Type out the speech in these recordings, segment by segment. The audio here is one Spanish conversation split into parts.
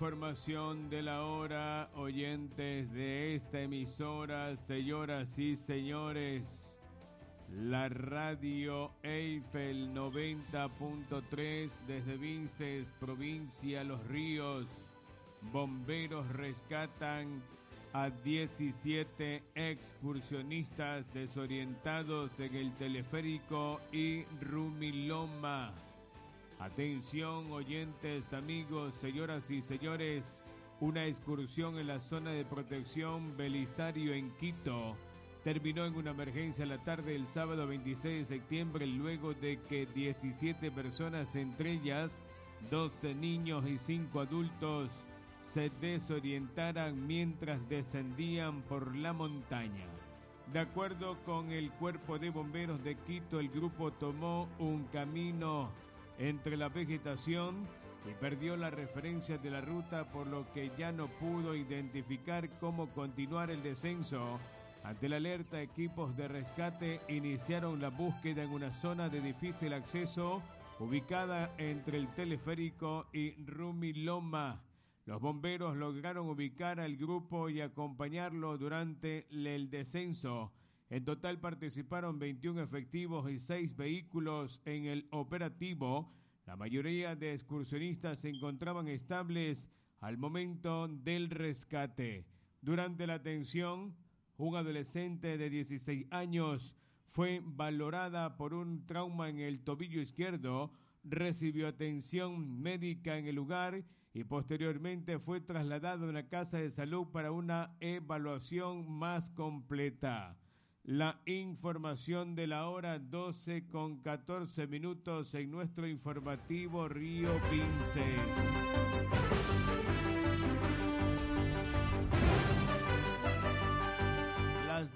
información de la hora, oyentes de esta emisora, señoras y señores. La radio Eiffel 90.3 desde Vinces, provincia Los Ríos. Bomberos rescatan a 17 excursionistas desorientados en el teleférico y Rumiloma. Atención, oyentes, amigos, señoras y señores, una excursión en la zona de protección Belisario en Quito terminó en una emergencia la tarde del sábado 26 de septiembre luego de que 17 personas, entre ellas 12 niños y 5 adultos, se desorientaran mientras descendían por la montaña. De acuerdo con el Cuerpo de Bomberos de Quito, el grupo tomó un camino entre la vegetación y perdió la referencia de la ruta, por lo que ya no pudo identificar cómo continuar el descenso. Ante la alerta, equipos de rescate iniciaron la búsqueda en una zona de difícil acceso ubicada entre el teleférico y Rumiloma. Los bomberos lograron ubicar al grupo y acompañarlo durante el descenso. En total participaron 21 efectivos y 6 vehículos en el operativo. La mayoría de excursionistas se encontraban estables al momento del rescate. Durante la atención, un adolescente de 16 años fue valorada por un trauma en el tobillo izquierdo, recibió atención médica en el lugar y posteriormente fue trasladado a una casa de salud para una evaluación más completa. La información de la hora 12:14 en nuestro informativo Río Vinces. Las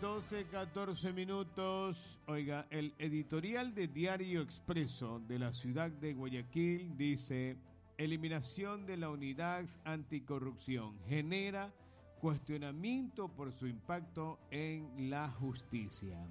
12:14. Oiga, el editorial de Diario Expreso de la ciudad de Guayaquil dice: eliminación de la unidad anticorrupción genera cuestionamiento por su impacto en la justicia.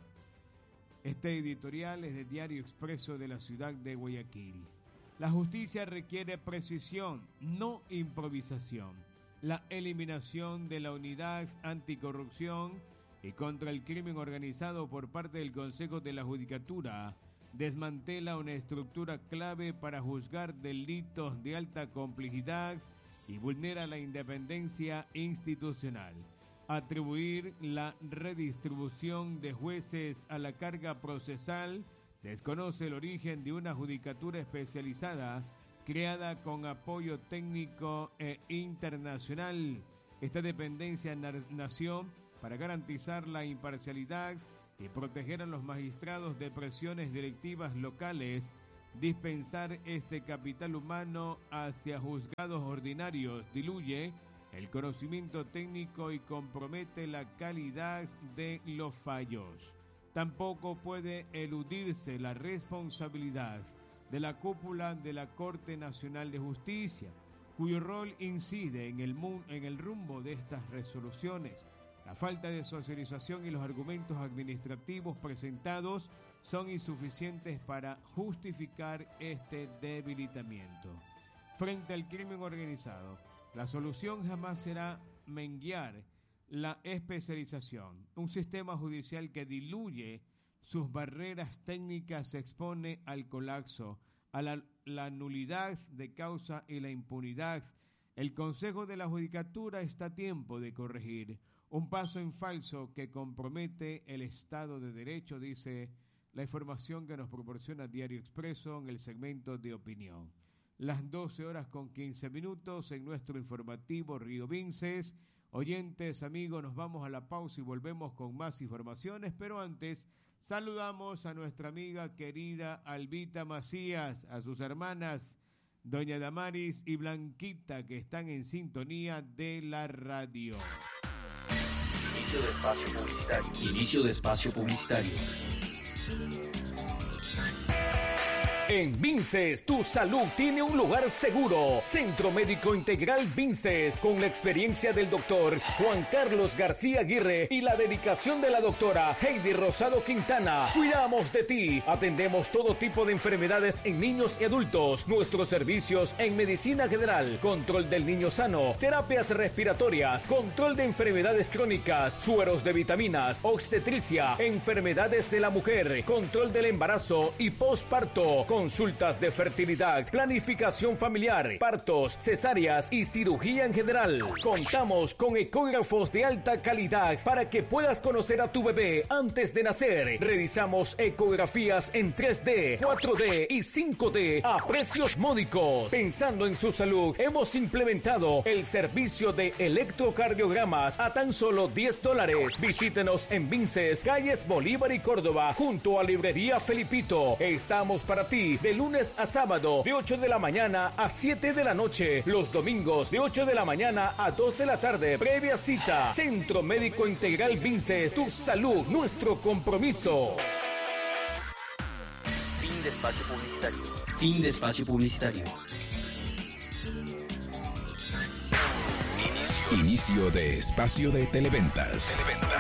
Este editorial es de Diario Expreso de la ciudad de Guayaquil. La justicia requiere precisión, no improvisación. La eliminación de la unidad anticorrupción y contra el crimen organizado por parte del Consejo de la Judicatura desmantela una estructura clave para juzgar delitos de alta complejidad y vulnera la independencia institucional. Atribuir la redistribución de jueces a la carga procesal desconoce el origen de una judicatura especializada creada con apoyo técnico e internacional. Esta dependencia nació para garantizar la imparcialidad y proteger a los magistrados de presiones directivas locales. Dispensar este capital humano hacia juzgados ordinarios diluye el conocimiento técnico y compromete la calidad de los fallos. Tampoco puede eludirse la responsabilidad de la cúpula de la Corte Nacional de Justicia, cuyo rol incide en el rumbo de estas resoluciones. La falta de socialización y los argumentos administrativos presentados son insuficientes para justificar este debilitamiento. Frente al crimen organizado, la solución jamás será menguar la especialización. Un sistema judicial que diluye sus barreras técnicas se expone al colapso, a la nulidad de causa y la impunidad. El Consejo de la Judicatura está a tiempo de corregir un paso en falso que compromete el Estado de Derecho, dice la información que nos proporciona Diario Expreso en el segmento de opinión. Las 12:15 en nuestro informativo Río Vinces. Oyentes, amigos, nos vamos a la pausa y volvemos con más informaciones, pero antes saludamos a nuestra amiga querida Albita Macías, a sus hermanas Doña Damaris y Blanquita, que están en sintonía de la radio. Inicio de espacio publicitario. En Vinces, tu salud tiene un lugar seguro. Centro Médico Integral Vinces, con la experiencia del doctor Juan Carlos García Aguirre y la dedicación de la doctora Heidi Rosado Quintana. Cuidamos de ti. Atendemos todo tipo de enfermedades en niños y adultos. Nuestros servicios en medicina general, control del niño sano, terapias respiratorias, control de enfermedades crónicas, sueros de vitaminas, obstetricia, enfermedades de la mujer, control del embarazo y posparto, consultas de fertilidad, planificación familiar, partos, cesáreas y cirugía en general. Contamos con ecógrafos de alta calidad para que puedas conocer a tu bebé antes de nacer. Realizamos ecografías en 3D, 4D y 5D a precios módicos. Pensando en su salud, hemos implementado el servicio de electrocardiogramas a tan solo $10. Visítenos en Vinces, calles Bolívar y Córdoba, junto a Librería Felipito. Estamos para ti de lunes a sábado, de 8 de la mañana a 7 de la noche. Los domingos, de 8 de la mañana a 2 de la tarde. Previa cita. Centro Médico Integral Vinces, tu salud, nuestro compromiso. Fin de espacio publicitario. Fin de espacio publicitario. Inicio de espacio de Televentas.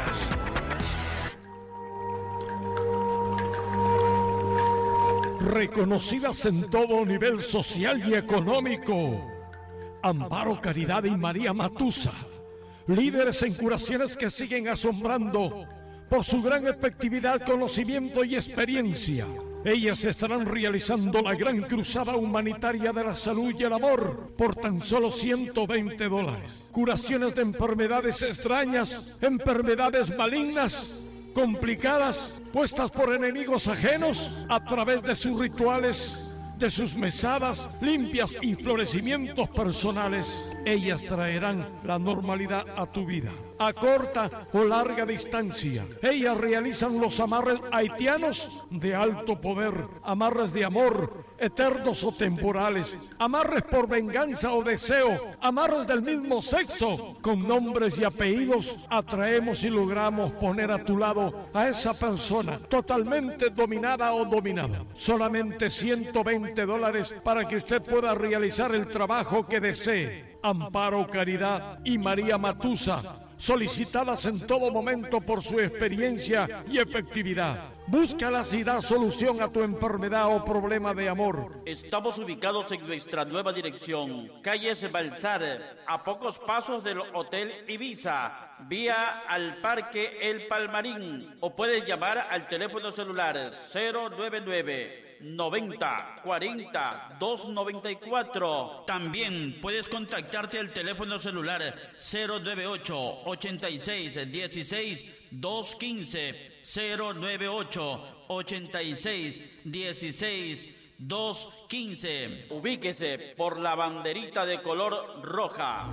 Reconocidas en todo nivel social y económico, Amparo Caridad y María Matusa, líderes en curaciones que siguen asombrando por su gran efectividad, conocimiento y experiencia. Ellas estarán realizando la gran cruzada humanitaria de la salud y el amor por tan solo $120. Curaciones de enfermedades extrañas, enfermedades malignas, complicadas, puestas por enemigos ajenos a través de sus rituales, de sus mesadas limpias y florecimientos personales. Ellas traerán la normalidad a tu vida, a corta o larga distancia. Ellas realizan los amarres haitianos de alto poder, amarres de amor, eternos o temporales, amarres por venganza o deseo, amarres del mismo sexo. Con nombres y apellidos atraemos y logramos poner a tu lado a esa persona totalmente dominada o dominado. Solamente $120 para que usted pueda realizar el trabajo que desee. Amparo Caridad y María Matusa, solicitadas en todo momento por su experiencia y efectividad. Búscalas y da solución a tu enfermedad o problema de amor. Estamos ubicados en nuestra nueva dirección, calle Balsar, a pocos pasos del Hotel Ibiza, vía al Parque El Palmarín, o puedes llamar al teléfono celular 099 90 40 294. También puedes contactarte al teléfono celular 098 86 16 215, 098 86 16 215. Ubíquese por la banderita de color roja.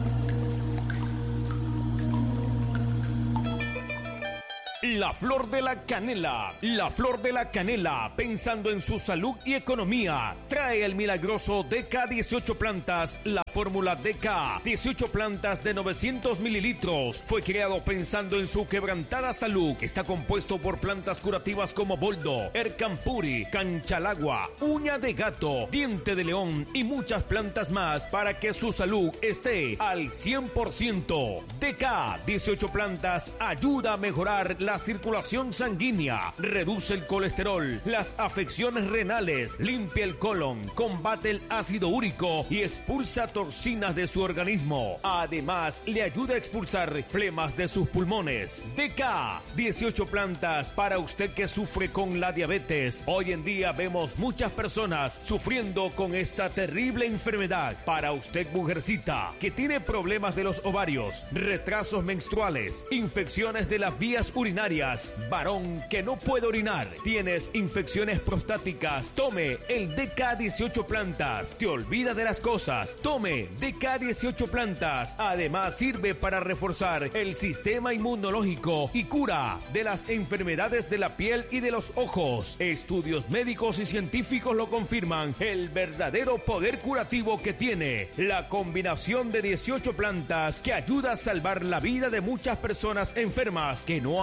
La Flor de la Canela. La Flor de la Canela, pensando en su salud y economía, trae el milagroso DK 18 plantas, la fórmula DK, 18 plantas de 900 mililitros. Fue creado pensando en su quebrantada salud. Está compuesto por plantas curativas como boldo, ercampuri, canchalagua, uña de gato, diente de león y muchas plantas más para que su salud esté al 100%. DK 18 plantas ayuda a mejorar la circulación sanguínea, reduce el colesterol, las afecciones renales, limpia el colon, combate el ácido úrico y expulsa toxinas de su organismo. Además, le ayuda a expulsar flemas de sus pulmones. DK 18 plantas para usted que sufre con la diabetes. Hoy en día vemos muchas personas sufriendo con esta terrible enfermedad. Para usted, mujercita, que tiene problemas de los ovarios, retrasos menstruales, infecciones de las vías urinarias, varón que no puede orinar, tienes infecciones prostáticas, tome el DK 18 plantas. Te olvida de las cosas, tome DK 18 plantas. Además, sirve para reforzar el sistema inmunológico y cura de las enfermedades de la piel y de los ojos. Estudios médicos y científicos lo confirman, el verdadero poder curativo que tiene la combinación de 18 plantas que ayuda a salvar la vida de muchas personas enfermas que no han podido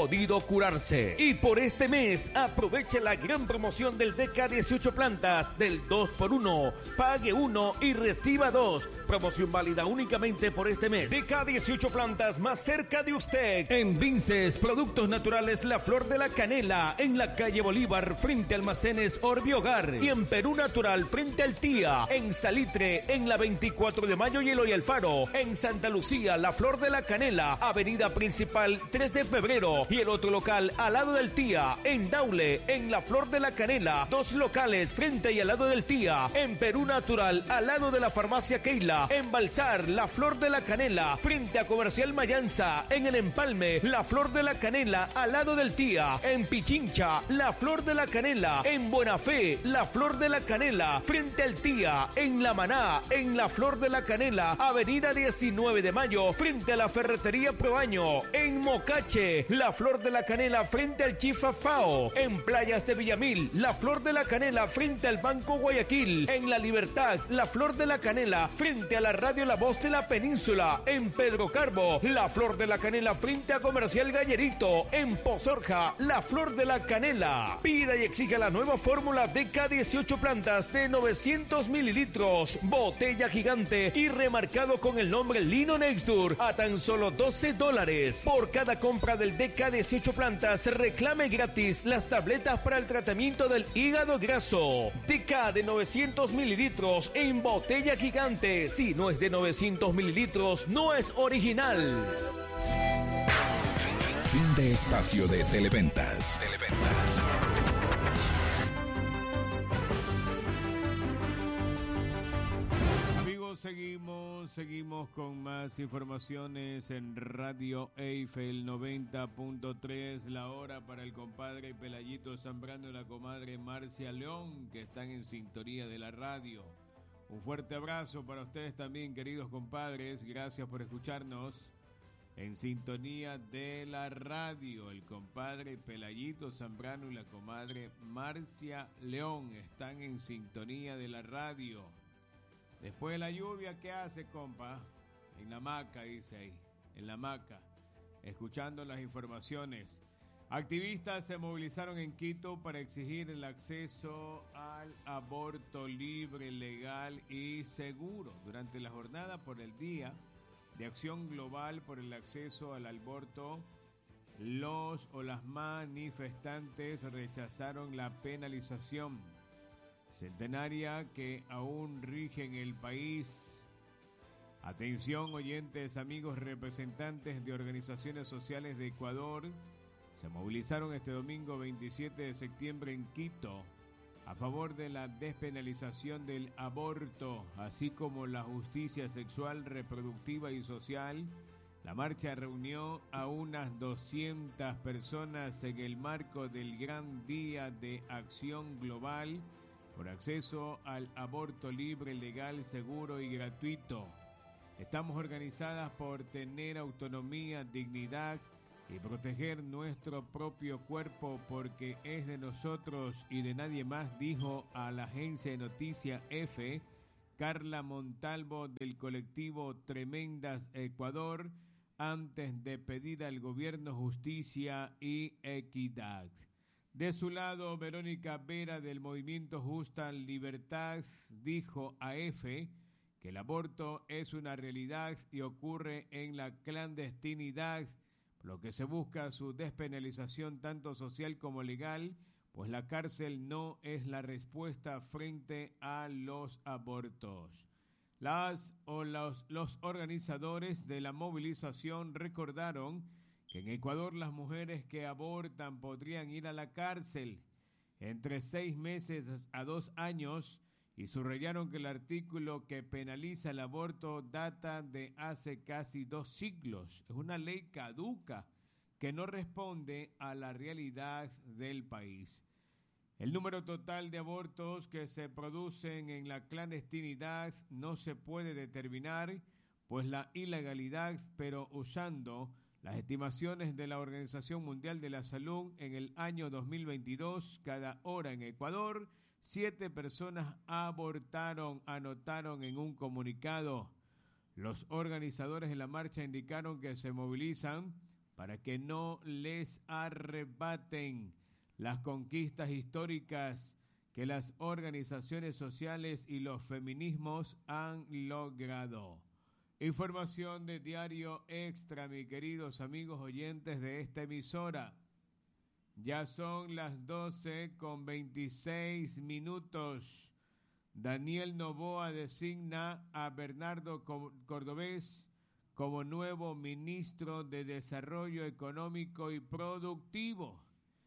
podido curarse. Y por este mes, aproveche la gran promoción del DK 18 plantas del 2x1. Pague 1 y reciba 2. Promoción válida únicamente por este mes. DK 18 plantas más cerca de usted. En Vinces, Productos Naturales La Flor de la Canela, en la calle Bolívar, frente a Almacenes Orbiogar. Y en Perú Natural, frente al Tía. En Salitre, en la 24 de Mayo y Eloy Alfaro. En Santa Lucía, La Flor de la Canela, avenida principal 3 de febrero. Y el otro local al lado del Tía. En Daule, en La Flor de la Canela. 2 locales frente y al lado del Tía. En Perú Natural, al lado de la farmacia Keila. En Balsar, La Flor de la Canela, frente a Comercial Mayanza. En el Empalme, La Flor de la Canela, al lado del Tía. En Pichincha, La Flor de la Canela. En Buenafé, La Flor de la Canela, frente al Tía. En La Maná, en La Flor de la Canela, avenida 19 de Mayo, frente a la Ferretería Proaño. En Mocache, La Flor de la Canela, frente al Chifa Fao. En Playas de Villamil, La Flor de la Canela, frente al Banco Guayaquil. En La Libertad, La Flor de la Canela, frente a la Radio La Voz de la Península. En Pedro Carbo, La Flor de la Canela, frente a Comercial Gallerito. En Pozorja, La Flor de la Canela. Pida y exija la nueva fórmula DK 18 plantas de 900 mililitros, botella gigante y remarcado con el nombre Lino Nextur a tan solo $12. Por cada compra del DK 18 plantas, reclame gratis las tabletas para el tratamiento del hígado graso. DK de 900 mililitros en botella gigante. Si no es de 900 mililitros, no es original. Fin de espacio de Televentas. Amigos, seguimos con más informaciones en Radio Eiffel 90.3. La hora para el compadre Pelayito Zambrano y la comadre Marcia León, que están en sintonía de la radio. Un fuerte abrazo para ustedes también, queridos compadres. Gracias por escucharnos. En sintonía de la radio, el compadre Pelayito Zambrano y la comadre Marcia León están en sintonía de la radio. Después de la lluvia, ¿qué hace, compa? En la hamaca, dice ahí, en la hamaca, escuchando las informaciones. Activistas se movilizaron en Quito para exigir el acceso al aborto libre, legal y seguro durante la jornada por el Día de Acción Global por el Acceso al Aborto. Las manifestantes rechazaron la penalización centenaria que aún rige en el país. Atención, oyentes, amigos, representantes de organizaciones sociales de Ecuador se movilizaron este domingo 27 de septiembre en Quito a favor de la despenalización del aborto, así como la justicia sexual, reproductiva y social. La marcha reunió a unas 200 personas en el marco del Gran Día de Acción Global por acceso al aborto libre, legal, seguro y gratuito. Estamos organizadas por tener autonomía, dignidad y proteger nuestro propio cuerpo porque es de nosotros y de nadie más, dijo a la agencia de noticia EFE Carla Montalvo del colectivo Tremendas Ecuador, antes de pedir al gobierno justicia y equidad. De su lado, Verónica Vera del movimiento Justa Libertad dijo a EFE que el aborto es una realidad y ocurre en la clandestinidad, lo que se busca su despenalización tanto social como legal, pues la cárcel no es la respuesta frente a los abortos. Los organizadores de la movilización recordaron que en Ecuador las mujeres que abortan podrían ir a la cárcel entre 6 meses a 2 años y subrayaron que el artículo que penaliza el aborto data de hace casi 2 siglos. Es una ley caduca que no responde a la realidad del país. El número total de abortos que se producen en la clandestinidad no se puede determinar, pues la ilegalidad, pero usando las estimaciones de la Organización Mundial de la Salud, en el año 2022, cada hora en Ecuador, 7 personas abortaron, anotaron en un comunicado. Los organizadores de la marcha indicaron que se movilizan para que no les arrebaten las conquistas históricas que las organizaciones sociales y los feminismos han logrado. Información de Diario Extra, mis queridos amigos oyentes de esta emisora. Ya son las 12:26. Daniel Noboa designa a Bernardo Cordovés como nuevo ministro de Desarrollo Económico y Productivo.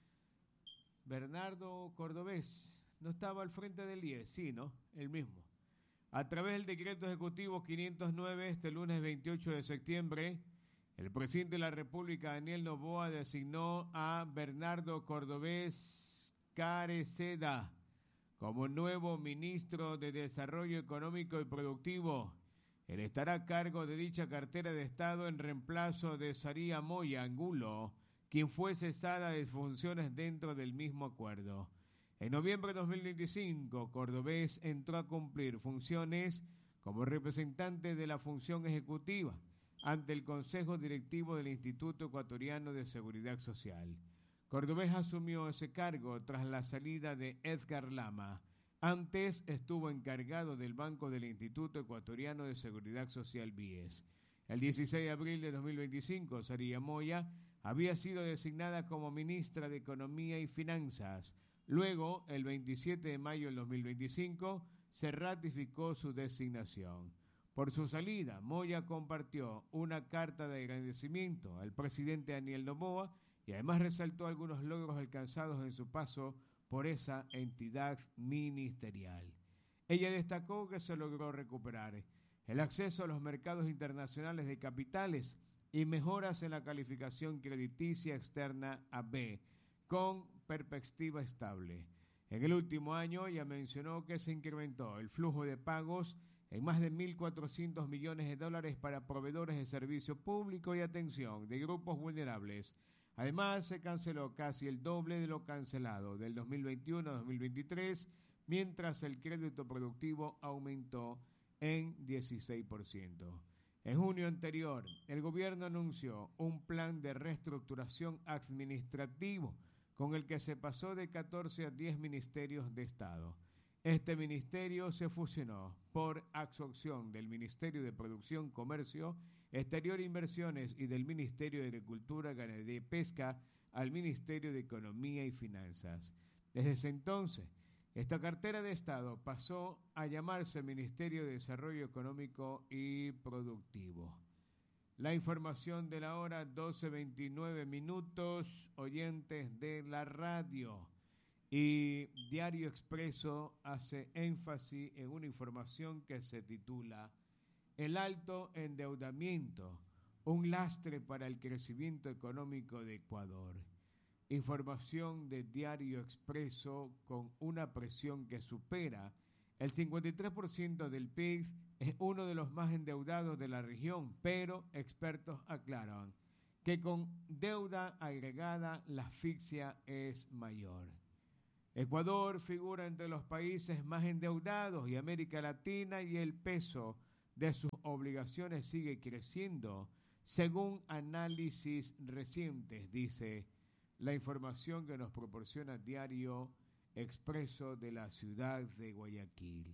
Bernardo Cordovés no estaba al frente del IES, sí, ¿no? El mismo. A través del decreto ejecutivo 509, este lunes 28 de septiembre, el presidente de la República, Daniel Noboa, designó a Bernardo Cordovés Careceda como nuevo ministro de Desarrollo Económico y Productivo. Él estará a cargo de dicha cartera de Estado en reemplazo de Saría Moya Angulo, quien fue cesada de funciones dentro del mismo acuerdo. En noviembre de 2025, Cordovés entró a cumplir funciones como representante de la función ejecutiva ante el Consejo Directivo del Instituto Ecuatoriano de Seguridad Social. Cordovés asumió ese cargo tras la salida de Edgar Lama. Antes estuvo encargado del Banco del Instituto Ecuatoriano de Seguridad Social BIES. El 16 de abril de 2025, Saría Moya había sido designada como ministra de Economía y Finanzas. Luego, el 27 de mayo del 2025, se ratificó su designación. Por su salida, Moya compartió una carta de agradecimiento al presidente Daniel Noboa y además resaltó algunos logros alcanzados en su paso por esa entidad ministerial. Ella destacó que se logró recuperar el acceso a los mercados internacionales de capitales y mejoras en la calificación crediticia externa AB, con perspectiva estable. En el último año, ella mencionó que se incrementó el flujo de pagos en más de 1.400 millones de dólares para proveedores de servicio público y atención de grupos vulnerables. Además, se canceló casi el doble de lo cancelado del 2021 a 2023, mientras el crédito productivo aumentó en 16%. En junio anterior, el gobierno anunció un plan de reestructuración administrativo con el que se pasó de 14 a 10 ministerios de Estado. Este ministerio se fusionó por absorción del Ministerio de Producción, Comercio, Exterior e Inversiones y del Ministerio de Agricultura, Ganadería y Pesca al Ministerio de Economía y Finanzas. Desde ese entonces, esta cartera de Estado pasó a llamarse Ministerio de Desarrollo Económico y Productivo. La información de la hora, 12:29, oyentes de la radio. Y Diario Expreso hace énfasis en una información que se titula El alto endeudamiento, un lastre para el crecimiento económico de Ecuador. Información de Diario Expreso con una presión que supera el 53% del PIB, es uno de los más endeudados de la región, pero expertos aclaran que con deuda agregada la asfixia es mayor. Ecuador figura entre los países más endeudados y América Latina, y el peso de sus obligaciones sigue creciendo, según análisis recientes, dice la información que nos proporciona Diario Expreso de la ciudad de Guayaquil.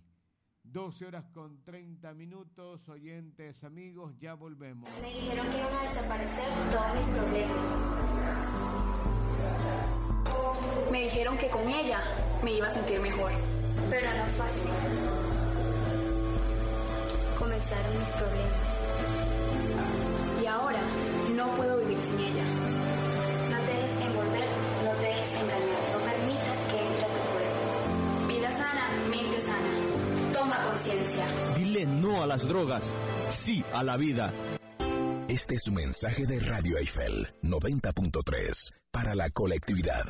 12:30, oyentes, amigos, ya volvemos. Me dijeron que iban a desaparecer todos mis problemas. Me dijeron que con ella me iba a sentir mejor. Pero no fue así. Comenzaron mis problemas. Y ahora no puedo vivir sin ella. No te dejes envolver, no te dejes engañar. No permitas que entre a tu cuerpo. Vida sana, mente sana. Toma conciencia. Dile no a las drogas, sí a la vida. Este es un mensaje de Radio Eiffel 90.3 para la colectividad.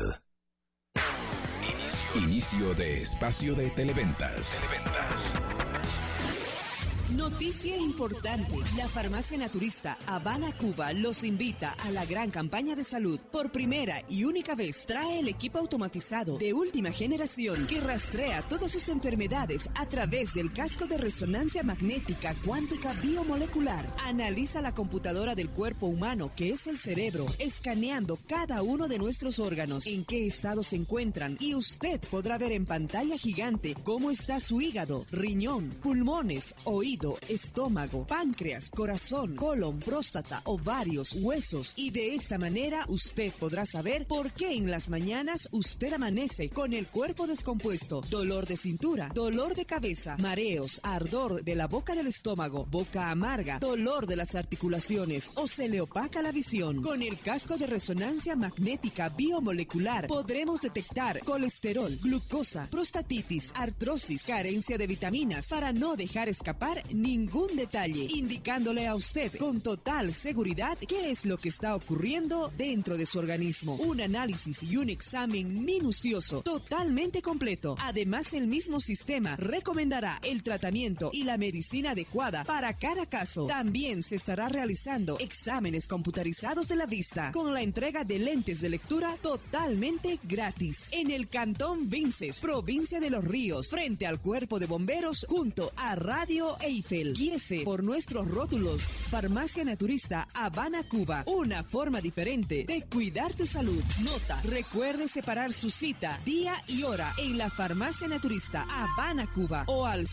Inicio de espacio de televentas. Noticia importante. La Farmacia Naturista Habana, Cuba los invita a la gran campaña de salud. Por primera y única vez trae el equipo automatizado de última generación que rastrea todas sus enfermedades a través del casco de resonancia magnética cuántica biomolecular. Analiza la computadora del cuerpo humano, que es el cerebro, escaneando cada uno de nuestros órganos, en qué estado se encuentran, y usted podrá ver en pantalla gigante cómo está su hígado, riñón, pulmones, oído, estómago, páncreas, corazón, colon, próstata, ovarios, huesos, y de esta manera usted podrá saber por qué en las mañanas usted amanece con el cuerpo descompuesto, dolor de cintura, dolor de cabeza, mareos, ardor de la boca del estómago, boca amarga, dolor de las articulaciones o se le opaca la visión. Con el casco de resonancia magnética biomolecular podremos detectar colesterol, glucosa, prostatitis, artrosis, carencia de vitaminas para no dejar escapar ningún detalle, indicándole a usted con total seguridad qué es lo que está ocurriendo dentro de su organismo. Un análisis y un examen minucioso, totalmente completo. Además, el mismo sistema recomendará el tratamiento y la medicina adecuada para cada caso. También se estará realizando exámenes computarizados de la vista con la entrega de lentes de lectura totalmente gratis. En el Cantón Vinces, provincia de Los Ríos, frente al Cuerpo de Bomberos, junto a Radio Eiffel. Guíese por nuestros rótulos. Farmacia Naturista Habana, Cuba. Una forma diferente de cuidar tu salud. Nota: recuerde separar su cita, día y hora en la Farmacia Naturista Habana, Cuba, o al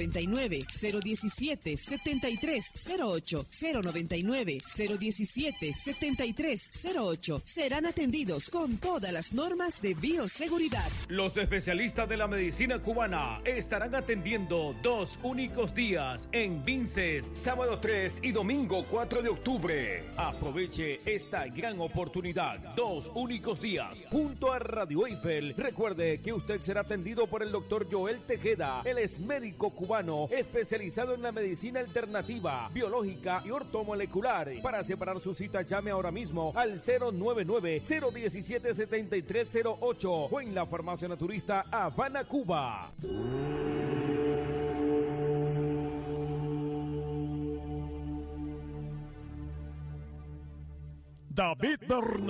099-017-7308. 099-017-7308. Serán atendidos con todas las normas de bioseguridad. Los especialistas de la medicina cubana estarán atendiendo 2 únicos días en Vinces, sábado 3 y domingo 4 de octubre. Aproveche esta gran oportunidad. 2 únicos días junto a Radio Eiffel. Recuerde que usted será atendido por el doctor Joel Tejeda. Él es médico cubano especializado en la medicina alternativa, biológica y ortomolecular. Para separar su cita, llame ahora mismo al 099-017-7308 o en la Farmacia Naturista Habana, Cuba. David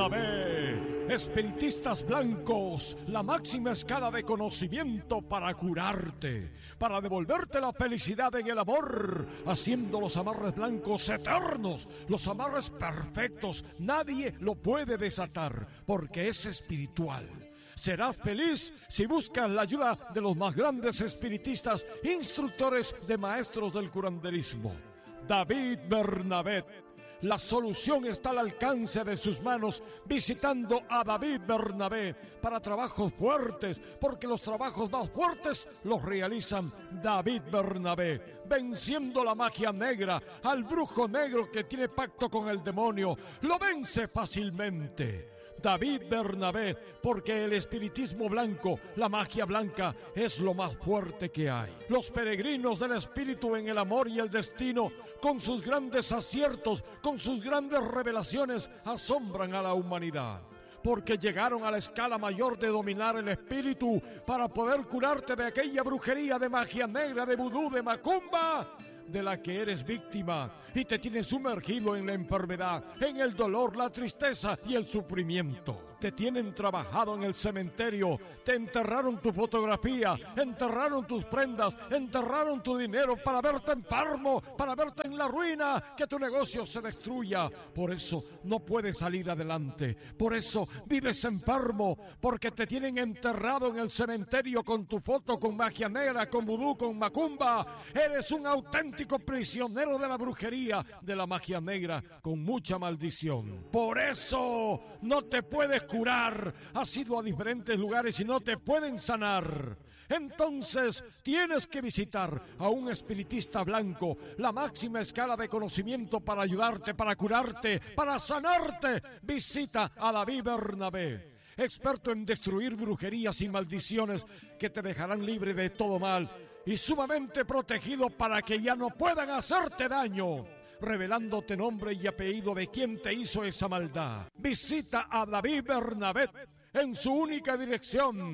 Bernabé, espiritistas blancos, la máxima escala de conocimiento para curarte, para devolverte la felicidad en el amor, haciendo los amarres blancos eternos, los amarres perfectos. Nadie lo puede desatar porque es espiritual. Serás feliz si buscas la ayuda de los más grandes espiritistas, instructores de maestros del curanderismo. David Bernabé. La solución está al alcance de sus manos visitando a David Bernabé para trabajos fuertes, porque los trabajos más fuertes los realizan David Bernabé, venciendo la magia negra, al brujo negro que tiene pacto con el demonio. Lo vence fácilmente. David Bernabé, porque el espiritismo blanco, la magia blanca, es lo más fuerte que hay. Los peregrinos del espíritu en el amor y el destino, con sus grandes aciertos, con sus grandes revelaciones, asombran a la humanidad. Porque llegaron a la escala mayor de dominar el espíritu para poder curarte de aquella brujería de magia negra, de vudú, de macumba, de la que eres víctima y te tienes sumergido en la enfermedad, en el dolor, la tristeza y el sufrimiento. Te tienen trabajado en el cementerio, te enterraron tu fotografía, enterraron tus prendas, enterraron tu dinero para verte enfermo, para verte en la ruina, que tu negocio se destruya. Por eso no puedes salir adelante, por eso vives enfermo, porque te tienen enterrado en el cementerio con tu foto, con magia negra, con vudú, con macumba. Eres un auténtico prisionero de la brujería, de la magia negra, con mucha maldición. Por eso no te puedes curar. Has ido a diferentes lugares y no te pueden sanar. Entonces tienes que visitar a un espiritista blanco, la máxima escala de conocimiento para ayudarte, para curarte, para sanarte. Visita a David Bernabé, experto en destruir brujerías y maldiciones que te dejarán libre de todo mal y sumamente protegido para que ya no puedan hacerte daño, revelándote nombre y apellido de quien te hizo esa maldad. Visita a David Bernabé en su única dirección,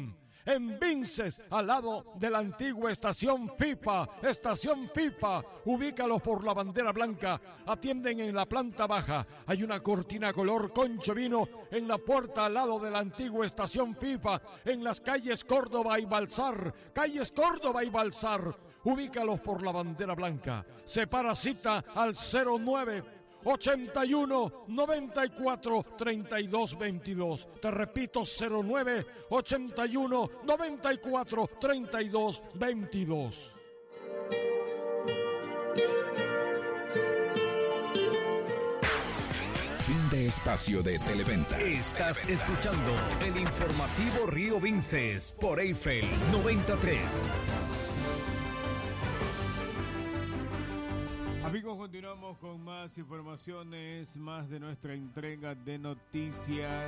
en Vinces, al lado de la antigua estación Pipa. Estación Pipa, ubícalos por la bandera blanca. Atienden en la planta baja. Hay una cortina color concho vino en la puerta al lado de la antigua estación Pipa, en las calles Córdoba y Balsar. Calles Córdoba y Balsar. Ubícalos por la bandera blanca. Separa cita al 0981 94 32 22. Te repito, 0981 94 32 22. Fin de espacio de Televentas. Estás escuchando el informativo Río Vinces por Eiffel 93. Amigos, continuamos con más informaciones, más de nuestra entrega de noticias.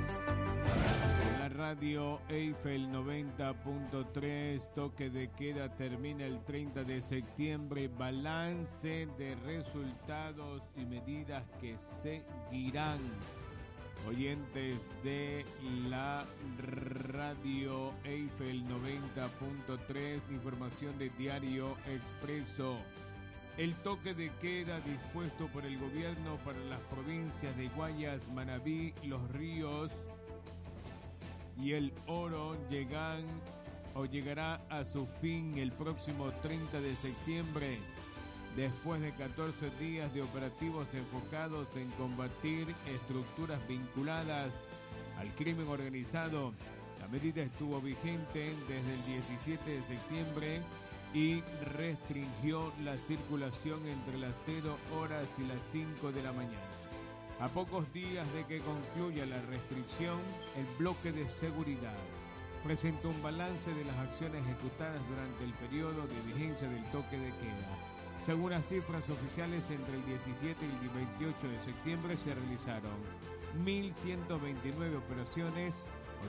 La radio Eiffel 90.3, toque de queda termina el 30 de septiembre, balance de resultados y medidas que seguirán. Oyentes de la radio Eiffel 90.3, información de Diario Expreso. El toque de queda dispuesto por el gobierno para las provincias de Guayas, Manabí, Los Ríos y El Oro llegará a su fin el próximo 30 de septiembre, después de 14 días de operativos enfocados en combatir estructuras vinculadas al crimen organizado. La medida estuvo vigente desde el 17 de septiembre y restringió la circulación entre las 0 horas y las 5 de la mañana. A pocos días de que concluya la restricción, el bloque de seguridad presentó un balance de las acciones ejecutadas durante el periodo de vigencia del toque de queda. Según las cifras oficiales, entre el 17 y el 28 de septiembre se realizaron 1.129 operaciones,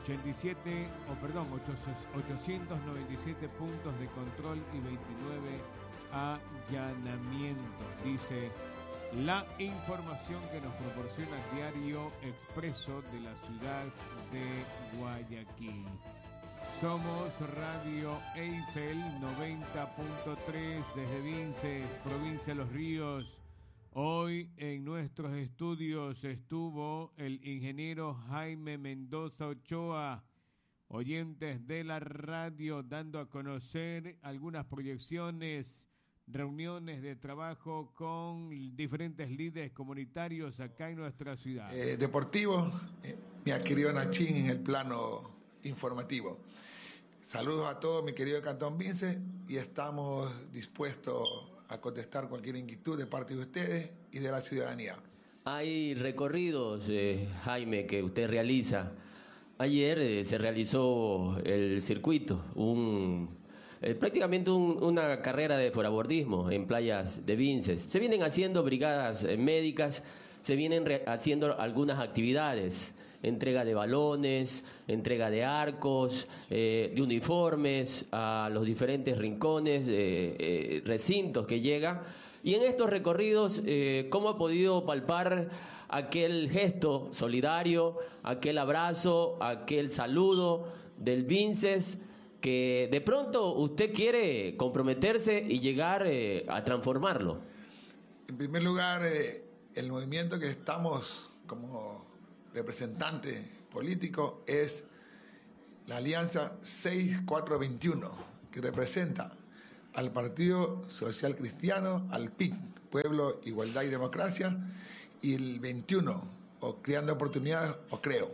897 puntos de control y 29 allanamientos, dice la información que nos proporciona Diario Expreso de la ciudad de Guayaquil. Somos Radio Eiffel 90.3 desde Vinces, provincia de Los Ríos. Hoy en nuestros estudios estuvo el ingeniero Jaime Mendoza Ochoa, oyentes de la radio, dando a conocer algunas proyecciones, reuniones de trabajo con diferentes líderes comunitarios acá en nuestra ciudad. Deportivo, mi querido Nachín en el plano informativo. Saludos a todos, mi querido Cantón Vince, y estamos dispuestos a contestar cualquier inquietud de parte de ustedes y de la ciudadanía. Hay recorridos, Jaime, que usted realiza. Ayer se realizó el circuito, prácticamente una carrera de forabordismo en playas de Vinces. Se vienen haciendo brigadas médicas, se vienen haciendo algunas actividades, entrega de balones, entrega de arcos, de uniformes a los diferentes rincones, recintos que llega. Y en estos recorridos, ¿cómo ha podido palpar aquel gesto solidario, aquel abrazo, aquel saludo del Vinces, que de pronto usted quiere comprometerse y llegar a transformarlo? En primer lugar, el movimiento que estamos como representante político es la Alianza 6421, que representa al Partido Social Cristiano, al PIC, Pueblo, Igualdad y Democracia, y el 21, o Creando Oportunidades, o CREO.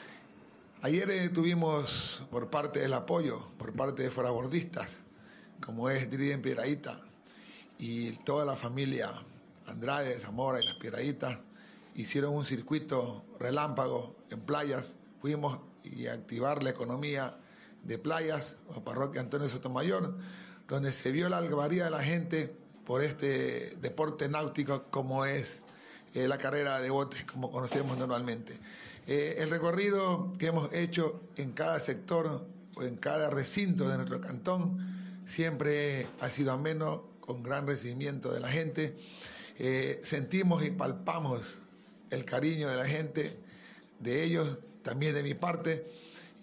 Ayer tuvimos por parte del apoyo, por parte de forabordistas, como es Driden Piedrahita y toda la familia Andrade, Zamora y las Piedrahitas, hicieron un circuito relámpago en playas. Fuimos a activar la economía de playas, o parroquia Antonio Sotomayor, donde se vio la algarabía de la gente por este deporte náutico como es la carrera de botes, como conocemos normalmente. El recorrido que hemos hecho en cada sector o en cada recinto de nuestro cantón siempre ha sido ameno, con gran recibimiento de la gente. Sentimos y palpamos el cariño de la gente, de ellos, también de mi parte,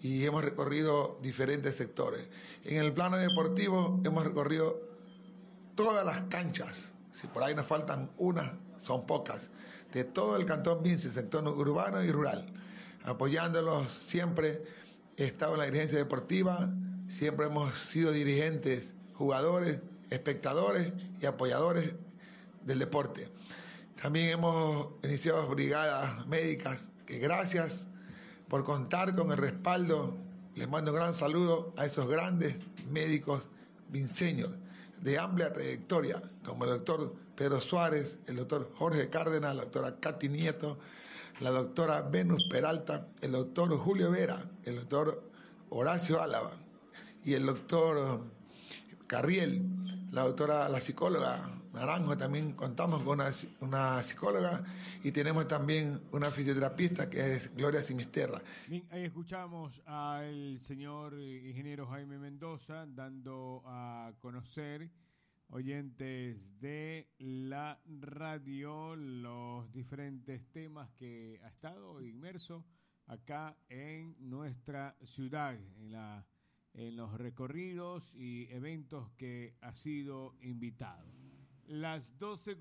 y hemos recorrido diferentes sectores. En el plano deportivo hemos recorrido todas las canchas, si por ahí nos faltan unas, son pocas, de todo el Cantón Vinces, sector urbano y rural, apoyándolos siempre. He estado en la dirigencia deportiva, siempre hemos sido dirigentes, jugadores, espectadores y apoyadores del deporte. También hemos iniciado brigadas médicas que gracias por contar con el respaldo. Les mando un gran saludo a esos grandes médicos vinceños de amplia trayectoria, como el doctor Pedro Suárez, el doctor Jorge Cárdenas, la doctora Katy Nieto, la doctora Venus Peralta, el doctor Julio Vera, el doctor Horacio Álava y el doctor Carriel, la psicóloga Naranjo. También contamos con una psicóloga y tenemos también una fisioterapista que es Gloria Simisterra. Bien, ahí escuchamos al señor ingeniero Jaime Mendoza dando a conocer, oyentes de la radio, los diferentes temas que ha estado inmerso acá en nuestra ciudad, en los recorridos y eventos que ha sido invitado. Las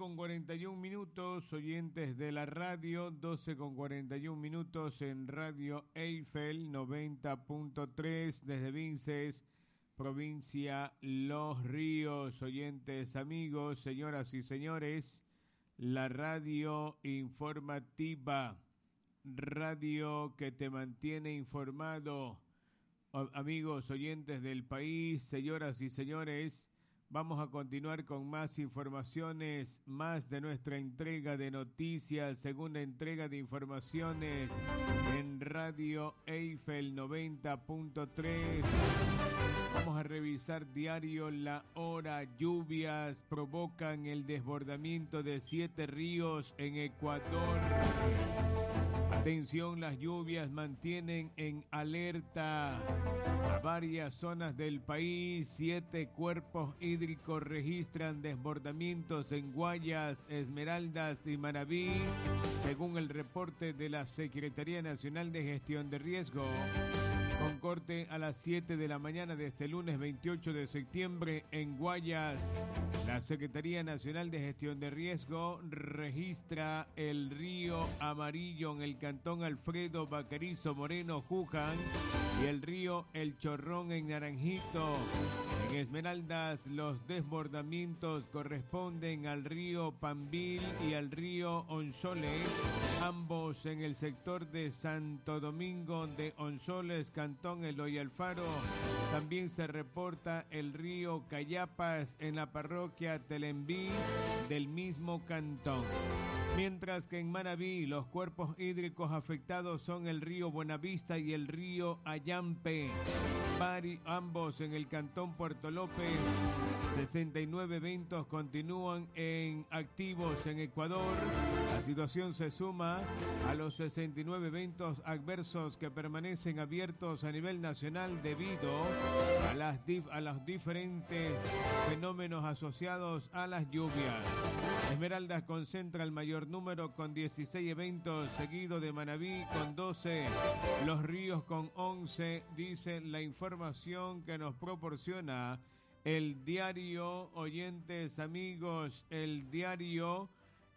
12:41, oyentes de la radio, 12:41 en Radio Eiffel 90.3 desde Vinces, provincia Los Ríos. Oyentes, amigos, señoras y señores, la radio informativa, radio que te mantiene informado. Amigos, oyentes del país, señoras y señores, vamos a continuar con más informaciones, más de nuestra entrega de noticias, segunda entrega de informaciones en Radio Eiffel 90.3. Vamos a revisar diario la hora. Lluvias provocan el desbordamiento de 7 ríos en Ecuador. Atención, las lluvias mantienen en alerta a varias zonas del país. 7 cuerpos hídricos registran desbordamientos en Guayas, Esmeraldas y Manabí, según el reporte de la Secretaría Nacional de Gestión de Riesgo. Con corte a las 7 de la mañana de este lunes 28 de septiembre en Guayas, la Secretaría Nacional de Gestión de Riesgo registra el río Amarillo en el cantón Alfredo Bacarizo Moreno, Juján, y el río El Chorrón en Naranjito. En Esmeraldas, los desbordamientos corresponden al río Pambil y al río Onzole, ambos en el sector de Santo Domingo de Onzoles, cantón Eloy Alfaro. También se reporta el río Cayapas en la parroquia Telembí del mismo cantón. Mientras que en Manabí los cuerpos hídricos afectados son el río Buenavista y el río Ayampe, ambos en el cantón Puerto López. 69 eventos continúan activos en Ecuador. La situación se suma a los 69 eventos adversos que permanecen abiertos a nivel nacional debido a los diferentes fenómenos asociados a las lluvias. Esmeraldas concentra el mayor número con 16 eventos, seguido de Manabí con 12, Los Ríos con 11, dice la información que nos proporciona el diario, oyentes, amigos, el diario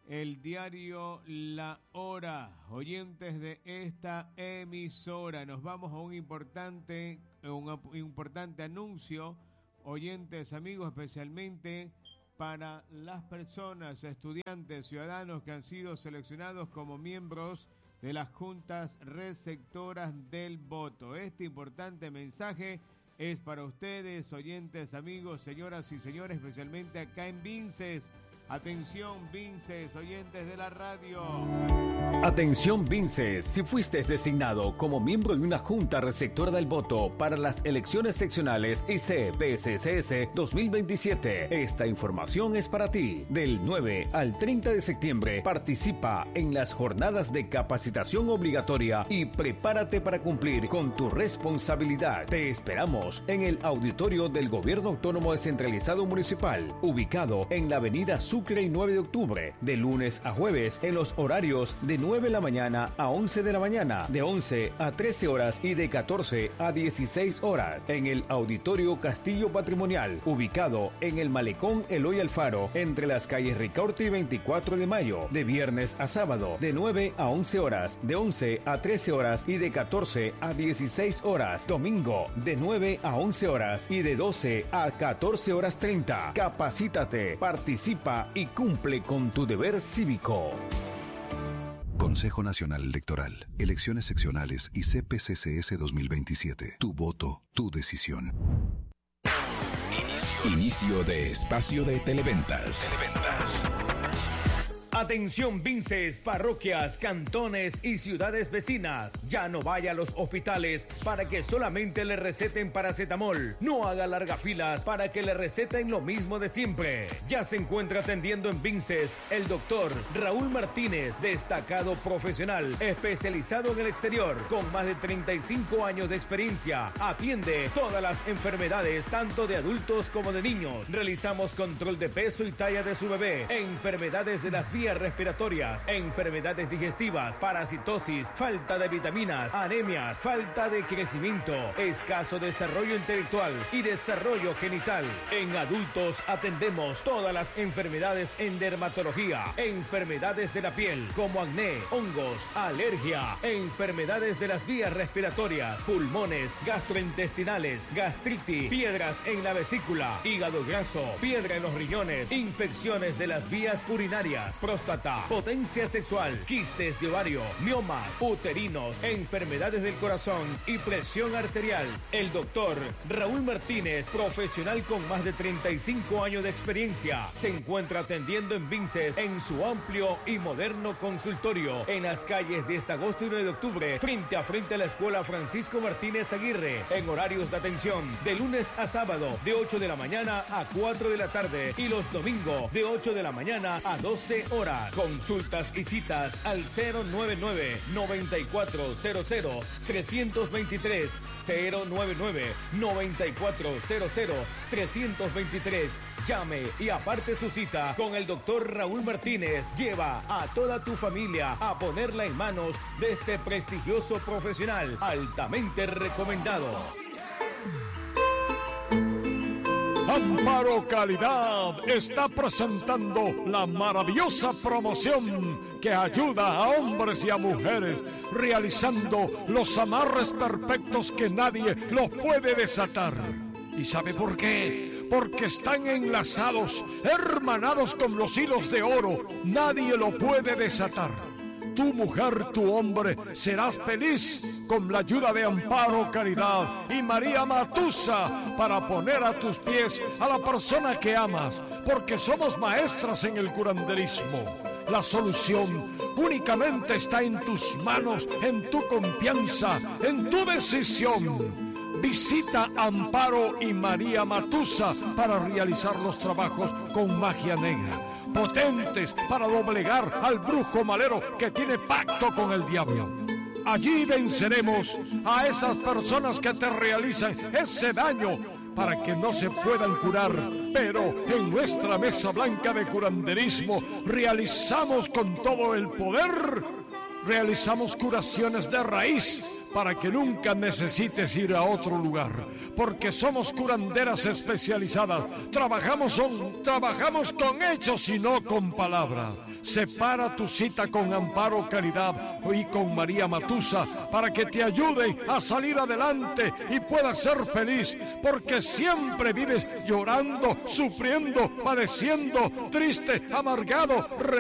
La Hora, oyentes de esta emisora. Nos vamos a un importante anuncio, oyentes, amigos, especialmente para las personas, estudiantes, ciudadanos que han sido seleccionados como miembros de las juntas receptoras del voto. Este importante mensaje es para ustedes, oyentes, amigos, señoras y señores, especialmente acá en Vinces. Atención, Vinces, oyentes de la radio. Atención, Vinces, si fuiste designado como miembro de una junta receptora del voto para las elecciones seccionales IC-PSCS 2027, esta información es para ti. Del 9 al 30 de septiembre, participa en las jornadas de capacitación obligatoria y prepárate para cumplir con tu responsabilidad. Te esperamos en el auditorio del Gobierno Autónomo Descentralizado Municipal, ubicado en la avenida Sur Sucre y 9 de octubre, de lunes a jueves, en los horarios de 9 de la mañana a 11 de la mañana, de 11 a 13 horas y de 14 a 16 horas, en el Auditorio Castillo Patrimonial, ubicado en el Malecón Eloy Alfaro, entre las calles Ricaurte y 24 de mayo, de viernes a sábado, de 9 a 11 horas, de 11 a 13 horas y de 14 a 16 horas, domingo, de 9 a 11 horas y de 12 a 14 horas 30. Capacítate, participa y cumple con tu deber cívico. Consejo Nacional Electoral, elecciones seccionales y CPCCS 2027. Tu voto, tu decisión. Inicio de espacio de televentas. Atención Vinces, parroquias, cantones y ciudades vecinas. Ya no vaya a los hospitales para que solamente le receten paracetamol. No haga largas filas para que le receten lo mismo de siempre. Ya se encuentra atendiendo en Vinces el doctor Raúl Martínez, destacado profesional, especializado en el exterior, con más de 35 años de experiencia. Atiende todas las enfermedades, tanto de adultos como de niños. Realizamos control de peso y talla de su bebé, enfermedades de las vías respiratorias, enfermedades digestivas, parasitosis, falta de vitaminas, anemias, falta de crecimiento, escaso desarrollo intelectual y desarrollo genital. En adultos atendemos todas las enfermedades en dermatología, enfermedades de la piel como acné, hongos, alergia, enfermedades de las vías respiratorias, pulmones, gastrointestinales, gastritis, piedras en la vesícula, hígado graso, piedra en los riñones, infecciones de las vías urinarias, próstata, potencia sexual, quistes de ovario, miomas, uterinos, enfermedades del corazón y presión arterial. El doctor Raúl Martínez, profesional con más de 35 años de experiencia, se encuentra atendiendo en Vinces en su amplio y moderno consultorio en las calles 10 de agosto y 9 de octubre, frente a la Escuela Francisco Martínez Aguirre, en horarios de atención de lunes a sábado de 8 de la mañana a 4 de la tarde y los domingos de 8 de la mañana a 12 horas. Consultas y citas al 099-9400-323, 099-9400-323. Llame y aparte su cita con el doctor Raúl Martínez. Lleva a toda tu familia a ponerla en manos de este prestigioso profesional altamente recomendado. Amparo Calidad está presentando la maravillosa promoción que ayuda a hombres y a mujeres realizando los amarres perfectos que nadie los puede desatar. ¿Y sabe por qué? Porque están enlazados, hermanados con los hilos de oro. Nadie lo puede desatar. Tu mujer, tu hombre, serás feliz con la ayuda de Amparo Caridad y María Matusa para poner a tus pies a la persona que amas, porque somos maestras en el curanderismo. La solución únicamente está en tus manos, en tu confianza, en tu decisión. Visita Amparo y María Matusa para realizar los trabajos con magia negra, potentes para doblegar al brujo malero que tiene pacto con el diablo. Allí venceremos a esas personas que te realizan ese daño para que no se puedan curar. Pero en nuestra mesa blanca de curanderismo realizamos con todo el poder, realizamos curaciones de raíz para que nunca necesites ir a otro lugar, porque somos curanderas especializadas. Trabajamos con hechos y no con palabras. Separa tu cita con Amparo Caridad y con María Matusa para que te ayuden a salir adelante y puedas ser feliz, porque siempre vives llorando, sufriendo, padeciendo, triste, amargado,